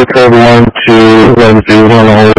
wait for everyone to let us do on the hold.